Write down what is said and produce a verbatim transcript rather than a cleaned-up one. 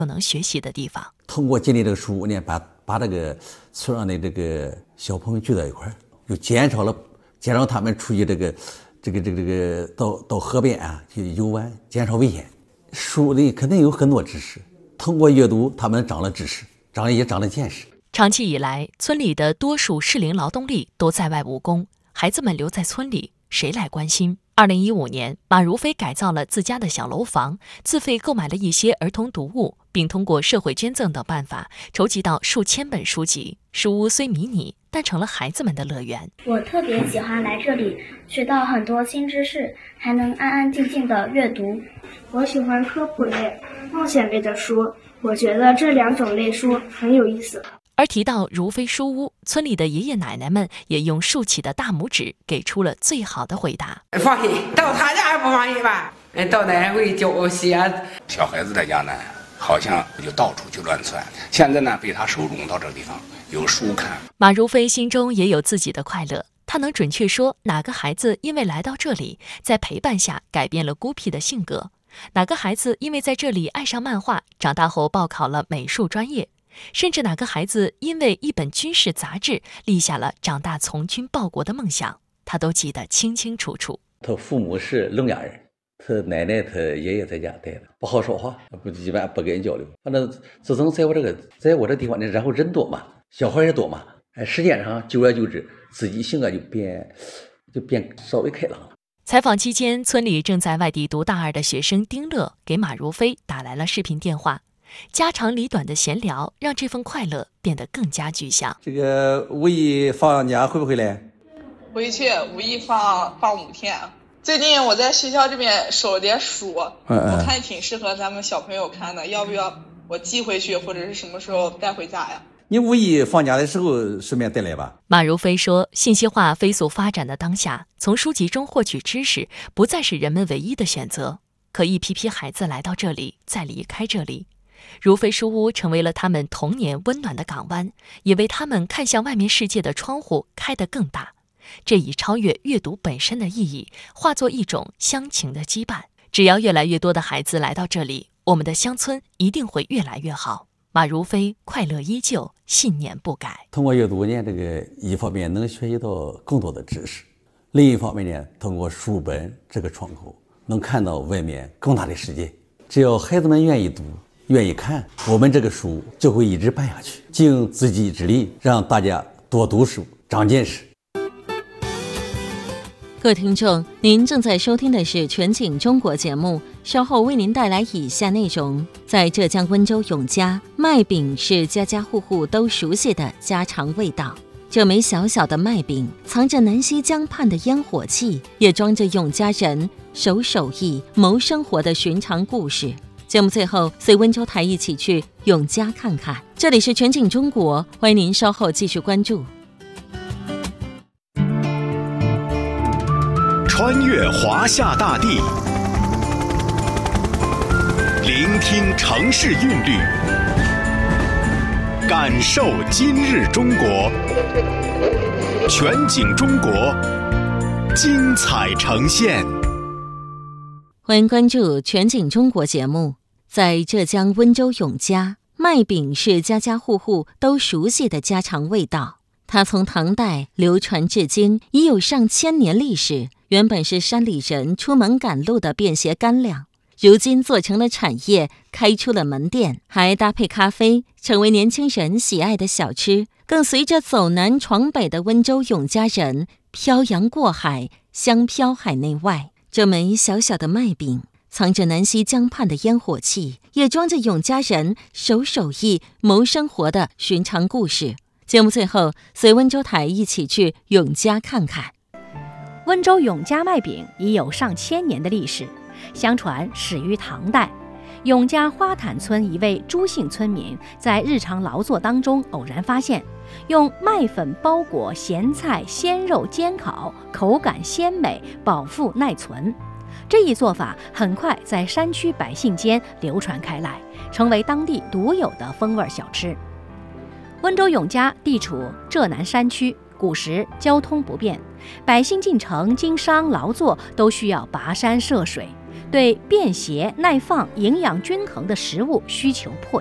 能学习的地方。 通过建立这个书屋呢，把把这个村上的这个小朋友聚到一块儿，就减少了减少他们出去这个这个这个这个到到河边啊去游玩，减少危险。书里肯定有很多知识，通过阅读，他们长了知识，长了也长了见识。 长期以来，村里的多数适龄劳动力都在外务工，孩子们留在村里，谁来关心？二零一五年，马如飞改造了自家的小楼房，自费购买了一些儿童读物，并通过社会捐赠等办法筹集到数千本书籍。书屋虽迷你，但成了孩子们的乐园。 我特别喜欢来这里，学到很多新知识，还能安安静静的阅读。 我喜欢科普类、冒险类的书，我觉得这两种类书很有意思。 而提到如飞书屋，村里的爷爷奶奶们也用竖起的大拇指给出了最好的回答。 放心，到他家还不放心吧？到哪会教写。 小孩子在家呢，好像就到处去乱窜，现在呢被他收容到这个地方，有书看。 马如飞心中也有自己的快乐，他能准确说哪个孩子因为来到这里，在陪伴下改变了孤僻的性格，哪个孩子因为在这里爱上漫画，长大后报考了美术专业，甚至哪个孩子因为一本军事杂志立下了长大从军报国的梦想，他都记得清清楚楚。 他父母是聋哑人，他奶奶他爷爷在家待着，不好说话，不一般不跟人交流。反正自从在我这个在我这地方呢，然后人多嘛，小孩也多嘛，哎，时间上久而久之，自己性格就变就变稍微开朗了。 采访期间，村里正在外地读大二的学生丁乐给马如飞打来了视频电话。家长里短的闲聊让这份快乐变得更加具象。 这个五一放假回不回来？ 回去，五一放放五天。最近我在学校这边收了点书， 嗯嗯我看挺适合咱们小朋友看的，要不要我寄回去，或者是什么时候带回家呀？ 你五一放假的时候顺便带来吧。 马如飞说，信息化飞速发展的当下，从书籍中获取知识不再是人们唯一的选择，可一批批孩子来到这里，再离开这里。如飞书屋成为了他们童年温暖的港湾，也为他们看向外面世界的窗户开得更大。这已超越阅读本身的意义，化作一种乡情的羁绊。只要越来越多的孩子来到这里，我们的乡村一定会越来越好。马如飞快乐依旧，信念不改。 通过阅读呢，这个一方面能学习到更多的知识，另一方面呢，通过书本这个窗口，能看到外面更大的世界。只要孩子们愿意读愿意看，我们这个书就会一直办下去，尽自己之力让大家多读书长见识。 各位听众，您正在收听的是全景中国节目，稍后为您带来以下内容。在浙江温州永嘉，麦饼是家家户户都熟悉的家常味道。这枚小小的麦饼藏着南溪江畔的烟火气，也装着永嘉人守手艺谋生活的寻常故事。节目最后，随温州台一起去永嘉看看。这里是全景中国，欢迎您稍后继续关注。 穿越华夏大地，聆听城市韵律，感受今日中国。全景中国，精彩呈现。 欢迎关注全景中国节目。在浙江温州永嘉，麦饼是家家户户都熟悉的家常味道。它从唐代流传至今，已有上千年历史。原本是山里人出门赶路的便携干粮，如今做成了产业，开出了门店，还搭配咖啡，成为年轻人喜爱的小吃。更随着走南闯北的温州永嘉人漂洋过海，香飘海内外。这枚小小的麦饼藏着南溪江畔的烟火气，也装着永嘉人守手艺谋生活的寻常故事。节目最后，随温州台一起去永嘉看看。 温州永嘉麦饼已有上千年的历史，相传始于唐代。永嘉花坦村一位朱姓村民在日常劳作当中偶然发现，用麦粉包裹咸菜鲜肉煎烤，口感鲜美，饱腹耐存。这一做法很快在山区百姓间流传开来，成为当地独有的风味小吃。温州永嘉地处浙南山区，古时交通不便，百姓进城经商劳作都需要跋山涉水。 对便携、耐放、营养均衡的食物需求迫